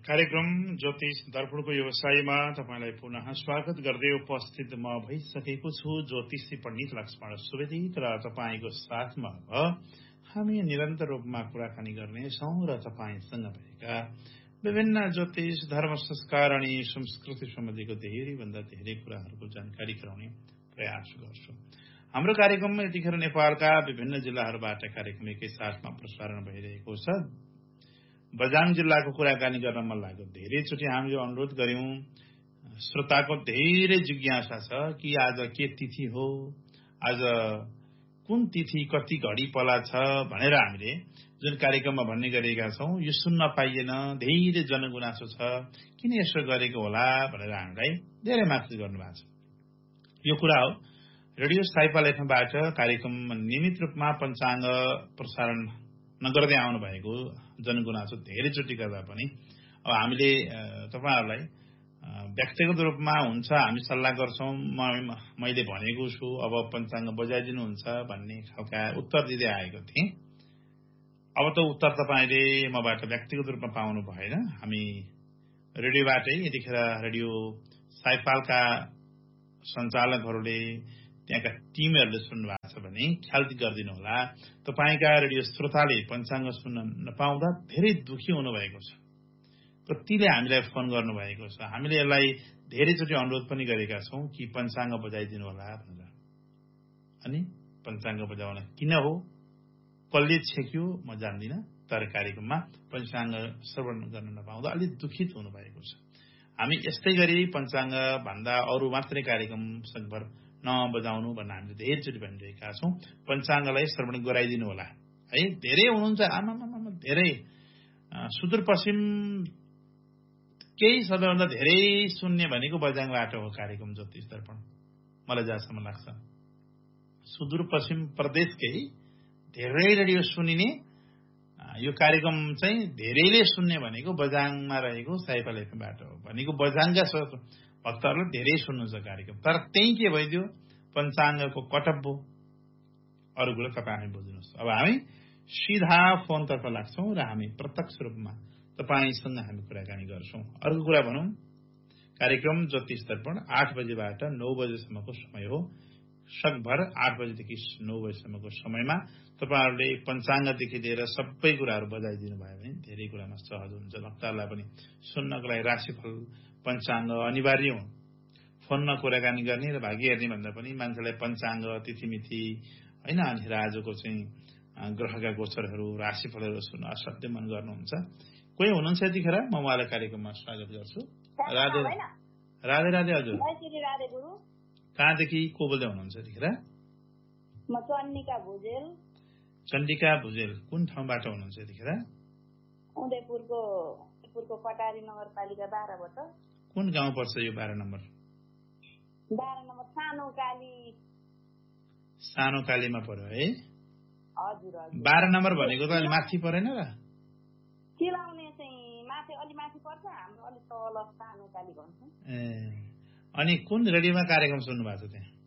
कार्यक्रम ज्योतिष दर्पणको व्यवसायमा तपाईलाई पुनः स्वागत गर्दै उपस्थित म भइसकेको छु ज्योतिषी पण्डित लक्ष्मण सुवेदी र तपाईको साथमा हामी निरन्तर रूपमा कुराकानी गर्नेछौं र तपाईसँग भएका विभिन्न ज्योतिष धर्म संस्कार अनि संस्कृति सम्बन्धीको धेरैभन्दा धेरै कुराहरूको जानकारी गराउने प्रयास गर्छौं। हाम्रो कार्यक्रम यतिखेर नेपालका विभिन्न जिल्लाहरूबाट कार्यक्रम एकै साथमा प्रसारण भइरहेको छ। बझाङ जिल्लाको कुराकानी गर्न मन लाग्यो। धेरैचोटि हामीले अनुरोध गर्यौं, श्रोताको धेरै जिज्ञासा छ कि आज के तिथि हो, आज कुन तिथि कति घडी पला छ भनेर हामीले जुन कार्यक्रममा भन्ने गरेका छौं यो सुन्न पाइएन। धेरै जनगुनासो छ, किन यसो गरेको होला भनेर हामीलाई धेरै माथि गर्नुभएको छ। यो कुरा हो रेडियो साइपाल एफएमबाट कार्यक्रम नियमित रूपमा पञ्चाङ्ग प्रसारण नगर्दै आउनु भएको जनगुनासो धेरैचोटि गर्दा पनि अब हामीले तपाईहरुलाई व्यक्तिगत रूपमा हुन्छ हामी सल्लाह गर्छौं, मैले भनेको छु अब पञ्चाङ्ग बजाइदिनु हुन्छ भन्ने खालका उत्तर दिँदै आएको थिएँ। अब त उत्तर तपाईले मबाट व्यक्तिगत रूपमा पाउनु भएन। हामी रेडियोबाटै यतिखेर रेडियो साइपालका सञ्चालकहरूले त्यहाँका टिमहरूले सुन्नु भएको छ भने ख्याल गरिदिनु होला। तपाईका रेडियो श्रोताले पञ्चाङ्ग सुन्न नपाउँदा धेरै दुखी हुनुभएको छ। कतिले हामीलाई फोन गर्नुभएको छ। हामीले यसलाई धेरैचोटि अनुरोध पनि गरेका छौं कि पञ्चाङ्ग बजाइदिनु होला भनेर। अनि पञ्चाङ्ग बजाउन किन हो, कसले छेक्यो म जान्दिन, तर कार्यक्रममा पञ्चाङ्ग श्रवण गर्न नपाउँदा अलि दुखित हुनुभएको छ। हामी यस्तै गरी पञ्चाङ्ग भन्दा अरू मात्रै कार्यक्रम सकभर नबजाउनु भन्न हामीले धेरैचोटि भनिरहेका छौं। पञ्चाङ्गलाई श्रवण गराइदिनु होला है। धेरै हुनुहुन्छ आमामामा धेरै सुदूरपश्चिम केही सबैभन्दा धेरै सुन्ने भनेको बझाङबाट हो कार्यक्रम ज्योतिष दर्पण। मलाई जहाँसम्म लाग्छ सुदूरपश्चिम प्रदेशकै धेरै रेडियो सुनिने यो कार्यक्रम चाहिँ धेरैले सुन्ने भनेको बझाङमा रहेको साइपाल एफएमबाट हो। भनेको बझाङका भक्तहरूले धेरै सुन्नुहुन्छ कार्यक्रम। तर त्यही के भइदियो पञ्चाङ्गको कटअप हो। अरू कुरा तपाईँ हामी बुझ्नुहोस्। अब हामी सिधा फोनतर्फ लाग्छौं र हामी प्रत्यक्ष रूपमा तपाईसँग हामी कुराकानी गर्छौं। अर्को कुरा भनौं, कार्यक्रम ज्योतिष दर्पण 8 बजेबाट 9 बजेसम्मको समय हो। सकभर 8 बजेदेखि 9 बजेसम्मको समयमा तपाईहरुले पञ्चाङ्गदेखि लिएर सबै कुराहरू बजाइदिनु भयो भने धेरै कुरामा सहज हुन्छ। भक्तहरूलाई पनि सुन्नको लागि राशिफल पञ्चाङ्ग अनिवार्य हो। फोनमा कुराकानी गर्ने र भागी हेर्ने भन्दा पनि मान्छेलाई पञ्चाङ्ग तिथिमिति हैन अनि आजको चाहिँ ग्रहका गोचरहरू राशिफलहरू सुन्न असाध्यै मन गर्नुहुन्छ। कोही हुनुहुन्छ यतिखेर म उहाँलाई कार्यक्रममा स्वागत गर्छु। राधे राधे राधे हजुर। राधे गुरु। कहाँदेखि को बोल्दै हुनुहुन्छ यतिखेर? म चण्डिका भुजेल। चण्डिका भुजेल कुन ठाउँबाट हुनुहुन्छ यतिखेर? उदयपुरको कटारी नगरपालिका 12 बाट। कुन गाउँ पर्छ यो 12 नम्बर? 12 नम्बर सानो कालीमा पर्यो है? हजुर हजुर। 12 नम्बर भनेको त अलि माथि परेन र? चिलाउने चाहिँ अलि माथि पर्छ, हाम्रो अलि तल सानो काली भन्छ। अनि कुन रेडियोमा कार्यक्रम सुन्नु भएको छ त्यहाँ?